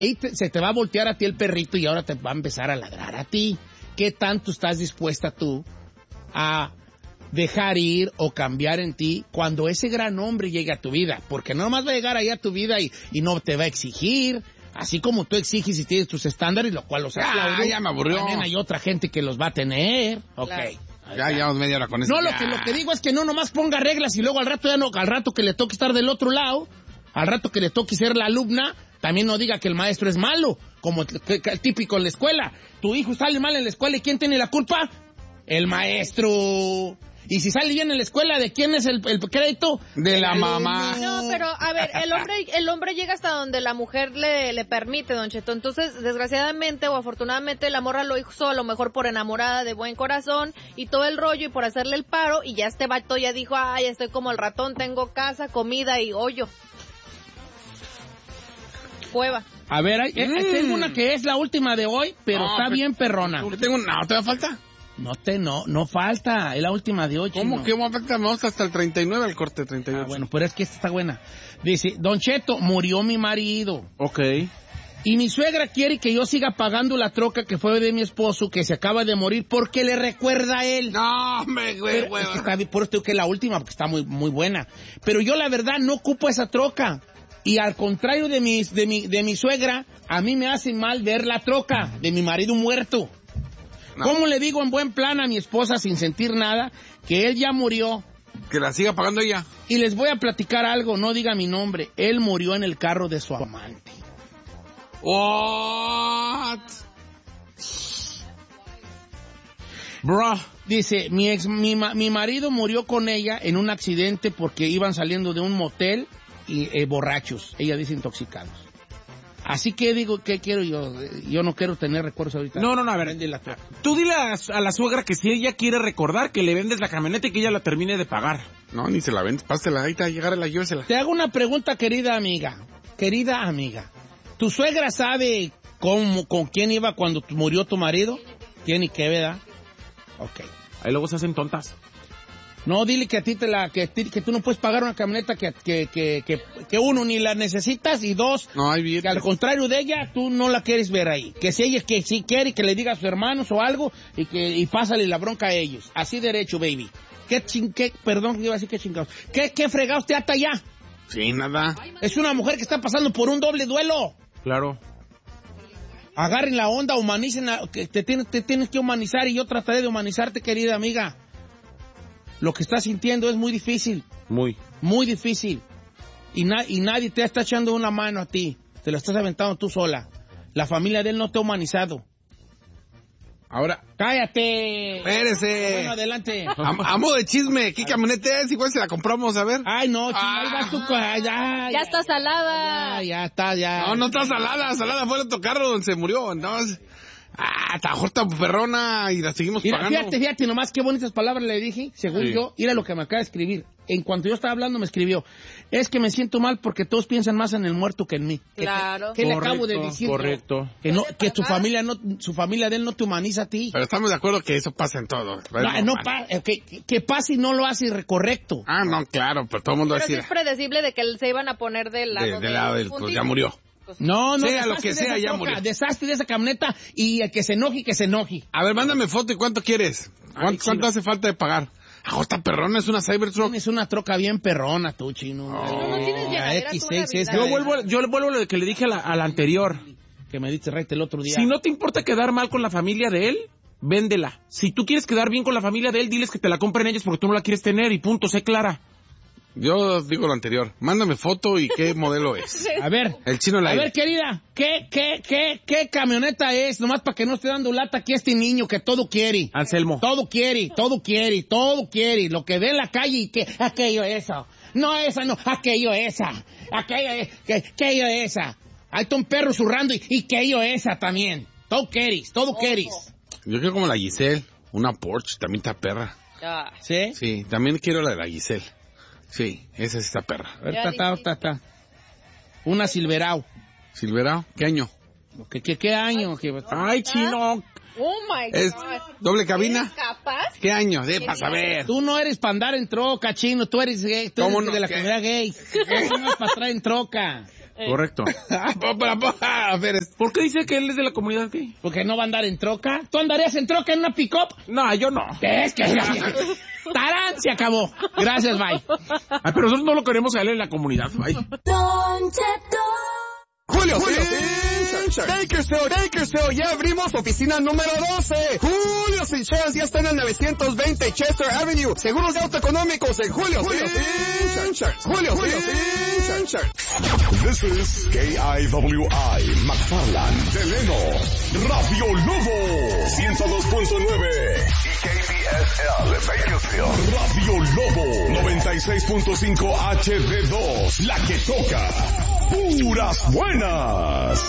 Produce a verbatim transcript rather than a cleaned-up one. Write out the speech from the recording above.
ahí te, se te va a voltear a ti el perrito y ahora te va a empezar a ladrar a ti. ¿Qué tanto estás dispuesta tú a dejar ir o cambiar en ti cuando ese gran hombre llegue a tu vida? Porque no nomás va a llegar ahí a tu vida y, y no te va a exigir, así como tú exiges y tienes tus estándares, lo cual los aplaudo. Ya me aburrió. También hay otra gente que los va a tener. Ok. Claro. Ya llevamos media hora con eso. No, lo ya. que, lo que digo es que no nomás ponga reglas y luego al rato ya no, al rato que le toque estar del otro lado, al rato que le toque ser la alumna, también no diga que el maestro es malo, como el, el típico en la escuela. Tu hijo sale mal en la escuela y ¿quién tiene la culpa? El maestro. Y si sale bien en la escuela, ¿de quién es el, el crédito? De la alumno. mamá. No, pero a ver, el hombre el hombre llega hasta donde la mujer le, le permite, Don Cheto. Entonces, desgraciadamente o afortunadamente, la morra lo hizo a lo mejor por enamorada, de buen corazón y todo el rollo y por hacerle el paro, y ya este vato ya dijo, ay, estoy como el ratón, tengo casa, comida y hoyo. Cueva. A ver, hay, Mm. eh, tengo una que es la última de hoy, pero No, está pero- bien perrona. Yo tengo una, ¿no te da falta? No te, no, no falta, es la última de hoy. ¿Cómo chino. que me falta? Me vamos hasta el treinta y nueve, el corte treinta y ocho. Ah, bueno, pero es que esta está buena. Dice, Don Cheto, murió mi marido. Ok. Y mi suegra quiere que yo siga pagando la troca que fue de mi esposo, que se acaba de morir, porque le recuerda a él. No, me güey, Pero güey. es que está bien, por eso digo que es la última, porque está muy, muy buena. Pero yo la verdad no ocupo esa troca. Y al contrario de mi, de mi, de mi suegra, a mí me hace mal ver la troca de mi marido muerto. No. ¿Cómo le digo en buen plan a mi esposa sin sentir nada que él ya murió? Que la siga pagando ella. Y les voy a platicar algo, no diga mi nombre. Él murió en el carro de su amante. What? Bro. Dice, mi ex, mi, ma- mi marido murió con ella en un accidente porque iban saliendo de un motel y eh, borrachos. Ella dice intoxicados. Así que digo, ¿qué quiero yo? Yo no quiero tener recuerdos ahorita. No, no, no, a ver. Vende la troca. Tú dile a, a la suegra que si ella quiere recordar que le vendes la camioneta y que ella la termine de pagar. No, ni se la vendes. Pásela, ahí está, llegárela, llévesela. Te hago una pregunta, querida amiga. Querida amiga. ¿Tu suegra sabe cómo, con quién iba cuando tu- murió tu marido? ¿Quién y qué, verdad? Ok. Ahí luego se hacen tontas. No, dile que a ti te la, que, ti- que tú no puedes pagar una camioneta que, que, que, que, que uno, ni la necesitas, y dos, No, hay bien. que al contrario de ella, tú no la quieres ver ahí. Que si ella que si quiere que le diga a sus hermanos o algo, y que y pásale la bronca a ellos. Así derecho, baby. ¿Qué ching, qué, perdón, iba a decir qué chingados. ¿Qué, qué fregados te ata ya? Sí, nada. Es una mujer que está pasando por un doble duelo. Claro. Agarren la onda, humanicen, a- que te tienes, te tienes que humanizar, y yo trataré de humanizarte, querida amiga. Lo que estás sintiendo es muy difícil, Muy. muy difícil. Y, na- y nadie te está echando una mano a ti. Te la estás aventando tú sola. La familia de él no te ha humanizado. Ahora, ¡Cállate! espérese. Bueno, adelante. Am- amo de chisme. ¿Qué camioneta es? Igual se la compramos, a ver. Ay, no, chino, Ah. ahí vas tú. con- Ya, ya, Ya está salada. Ya, ya está, ya. No, no está salada. Salada fue el otro carro donde se murió. Entonces, ah, está jorta perrona y la seguimos Mira, pagando. fíjate, fíjate, nomás qué bonitas palabras le dije, según Sí. yo. Mira lo que me acaba de escribir. En cuanto yo estaba hablando, me escribió: es que me siento mal porque todos piensan más en el muerto que en mí. ¿Qué- Claro. ¿Qué, le acabo de Correcto, decir? correcto. Que no, Puede que tu pasar. familia no, su familia de él no te humaniza a ti. Pero estamos de acuerdo que eso pasa en todo. Es No, no normal. pa- eh, que, que- que pase y no lo hace correcto. Ah, no, claro, pero todo el mundo va a Pero sí decir, es predecible de que se iban a poner del lado de, del lado del, pues ya murió. No, no, Sea lo desastre que de sea, esa ya troca, murió. Desastre de esa camioneta, y el que se enoje, que se enoje. A ver, mándame foto y cuánto quieres. ¿Cuánto, Ay, cuánto chino. hace falta de pagar? Ah, esta perrona es una Cybertruck. Tienes una troca bien perrona, tú, chino. Oh. No, no tienes La llenadera tú, X seis Navidad. esa Yo de- vuelvo, yo vuelvo a lo que le dije a la, a la anterior. que me diste right el otro día. Si no te importa quedar mal con la familia de él, véndela. Si tú quieres quedar bien con la familia de él, diles que te la compren ellos porque tú no la quieres tener y punto, sé clara. Yo digo lo anterior. Mándame foto y qué modelo es. A ver, El chino la a ver, querida, ¿qué, qué, qué, qué camioneta es? Nomás para que no esté dando lata aquí a este niño que todo quiere. Anselmo. Todo quiere, todo quiere, todo quiere. Lo que ve en la calle y que aquello eso. No esa, no, aquello esa. Aquello, que, aquello esa. Ahí está un perro zurrando y, y aquello esa también. Todo quieres, todo quieres. Yo quiero como la Giselle. Una Porsche, también está perra. Ah, ¿Sí? Sí, también quiero la de la Giselle. Sí, esa sí está perra. A ver, Ya ta, ta, dijiste. ta, ta. Una Silverado. Silverado, ¿qué año? ¿Qué, qué, qué año? ¿Qué- Ay, chino. oh my ¿Es God. doble ¿Eres cabina? capaz? ¿Qué año? Sí, para saber. Tú no eres para andar en troca, chino. Tú eres gay. Tú ¿Cómo eres no? de la ¿Qué? comunidad gay. Tú no eres para traer en troca. Correcto. A ver, es- ¿Por qué dice que él es de la comunidad gay? Porque no va a andar en troca. ¿Tú andarías en troca en una pick-up? No, yo no. ¿Qué es que? ¡Tarán! Se acabó. Gracias, bye. Ay, pero nosotros no lo queremos a él en la comunidad. Ay. Julio, Julio Insurance. Bakersfield, Bakersfield, ya abrimos oficina número doce. Julio Insurance ya está en el novecientos veinte Chester Avenue. Seguros de auto económicos en Julio Insurance. Julio Insurance. This is K I W I, McFarland, Deleno, Radio Lobo, ciento dos punto nueve. Y K B S L, Bakersfield, Radio Lobo, noventa y seis punto cinco H D dos, la que toca puras buenas.